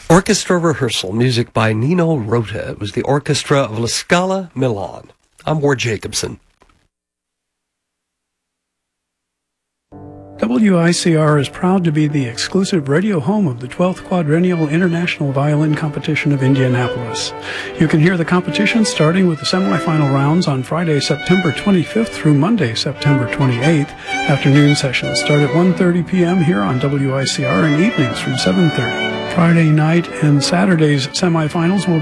Orchestra Rehearsal, music by Nino Rota. It was the orchestra of La Scala, Milan. I'm Ward Jacobson. WICR is proud to be the exclusive radio home of the 12th Quadrennial International Violin Competition of Indianapolis. You can hear the competition starting with the semifinal rounds on Friday, September 25th through Monday, September 28th. Afternoon sessions start at 1:30 p.m. here on WICR and evenings from 7:30. Friday night and Saturday's semifinals will